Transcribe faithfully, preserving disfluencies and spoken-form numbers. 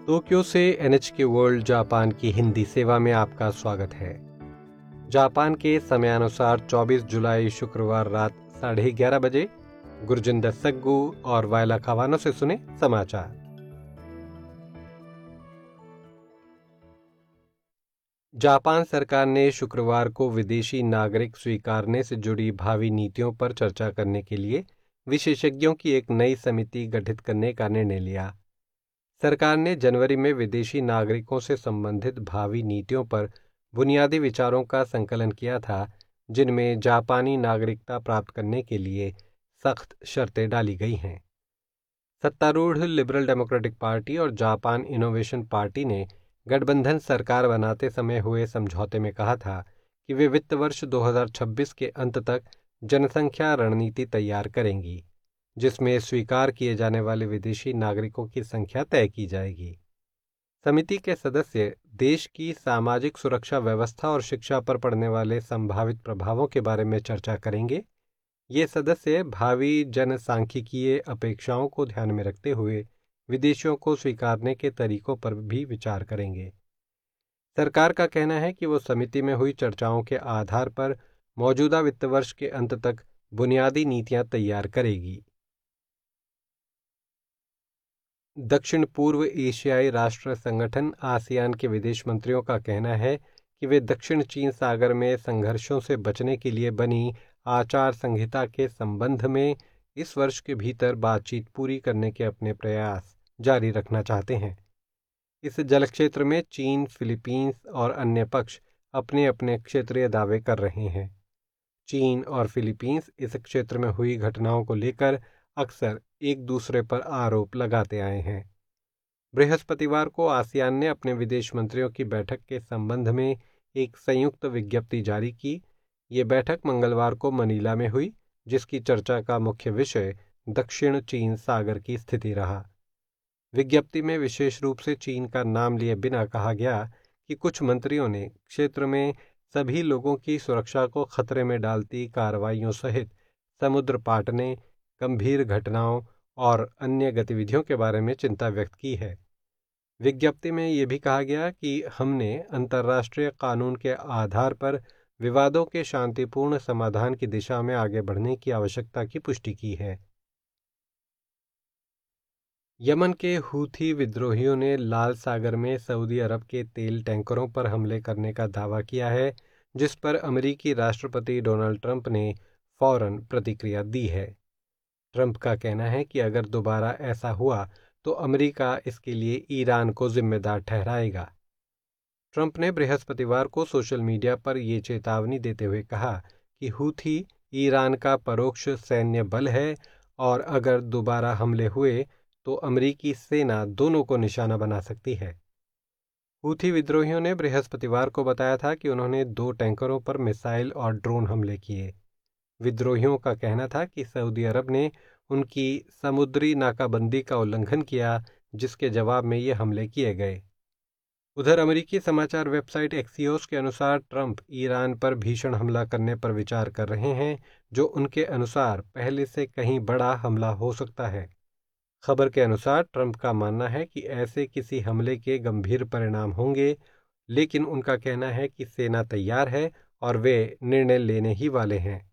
Tokyo से NHK world Japan की हिंदी सेवा में आपका स्वागत है। जापान के समयानुसार चौबीस जुलाई शुक्रवार रात साढ़े ग्यारह बजे गुरजिंदर सग्गू और वायला खावानो से सुने समाचार। जापान सरकार ने शुक्रवार को विदेशी नागरिक स्वीकारने से जुड़ी भावी नीतियों पर चर्चा करने के लिए विशेषज्ञों की एक नई समिति गठित करने का निर्णय लिया। सरकार ने जनवरी में विदेशी नागरिकों से संबंधित भावी नीतियों पर बुनियादी विचारों का संकलन किया था, जिनमें जापानी नागरिकता प्राप्त करने के लिए सख्त शर्तें डाली गई हैं। सत्तारूढ़ लिबरल डेमोक्रेटिक पार्टी और जापान इनोवेशन पार्टी ने गठबंधन सरकार बनाते समय हुए समझौते में कहा था कि वे वित्त वर्ष दो हज़ार छब्बीस के अंत तक जनसंख्या रणनीति तैयार करेंगी, जिसमें स्वीकार किए जाने वाले विदेशी नागरिकों की संख्या तय की जाएगी। समिति के सदस्य देश की सामाजिक सुरक्षा व्यवस्था और शिक्षा पर पड़ने वाले संभावित प्रभावों के बारे में चर्चा करेंगे। ये सदस्य भावी जनसांख्यिकीय अपेक्षाओं को ध्यान में रखते हुए विदेशियों को स्वीकारने के तरीकों पर भी विचार करेंगे। सरकार का कहना है कि वो समिति में हुई चर्चाओं के आधार पर मौजूदा वित्त वर्ष के अंत तक बुनियादी नीतियां तैयार करेगी। दक्षिण पूर्व एशियाई राष्ट्र संगठन आसियान के विदेश मंत्रियों का कहना है कि वे दक्षिण चीन सागर में संघर्षों से बचने के लिए बनी आचार संहिता के संबंध में इस वर्ष के भीतर बातचीत पूरी करने के अपने प्रयास जारी रखना चाहते हैं। इस जल क्षेत्र में चीन, फिलीपींस और अन्य पक्ष अपने अपने क्षेत्रीय दावे कर रहे हैं। चीन और फिलीपींस इस क्षेत्र में हुई घटनाओं को लेकर अक्सर एक दूसरे पर आरोप लगाते आए हैं। बृहस्पतिवार को आसियान ने अपने विदेश मंत्रियों की बैठक के संबंध में एक संयुक्त विज्ञप्ति जारी की। ये बैठक मंगलवार को मनीला में हुई, जिसकी चर्चा का मुख्य विषय दक्षिण चीन सागर की स्थिति रहा। विज्ञप्ति में विशेष रूप से चीन का नाम लिए बिना कहा गया कि कुछ मंत्रियों ने क्षेत्र में सभी लोगों की सुरक्षा को खतरे में डालती कार्रवाइयों सहित समुद्र पाटने, गंभीर घटनाओं और अन्य गतिविधियों के बारे में चिंता व्यक्त की है। विज्ञप्ति में यह भी कहा गया कि हमने अंतर्राष्ट्रीय कानून के आधार पर विवादों के शांतिपूर्ण समाधान की दिशा में आगे बढ़ने की आवश्यकता की पुष्टि की है। यमन के हूथी विद्रोहियों ने लाल सागर में सऊदी अरब के तेल टैंकरों पर हमले करने का दावा किया है, जिस पर अमेरिकी राष्ट्रपति डोनाल्ड ट्रंप ने फौरन प्रतिक्रिया दी है। ट्रंप का कहना है कि अगर दोबारा ऐसा हुआ तो अमेरिका इसके लिए ईरान को जिम्मेदार ठहराएगा। ट्रंप ने बृहस्पतिवार को सोशल मीडिया पर यह चेतावनी देते हुए कहा कि हूथी ईरान का परोक्ष सैन्य बल है और अगर दोबारा हमले हुए तो अमेरिकी सेना दोनों को निशाना बना सकती है। हूथी विद्रोहियों ने बृहस्पतिवार को बताया था कि उन्होंने दो टैंकरों पर मिसाइल और ड्रोन हमले किए। विद्रोहियों का कहना था कि सऊदी अरब ने उनकी समुद्री नाकाबंदी का उल्लंघन किया, जिसके जवाब में ये हमले किए गए। उधर अमेरिकी समाचार वेबसाइट एक्सियोस के अनुसार ट्रंप ईरान पर भीषण हमला करने पर विचार कर रहे हैं, जो उनके अनुसार पहले से कहीं बड़ा हमला हो सकता है। खबर के अनुसार ट्रंप का मानना है कि ऐसे किसी हमले के गंभीर परिणाम होंगे, लेकिन उनका कहना है कि सेना तैयार है और वे निर्णय लेने ही वाले हैं।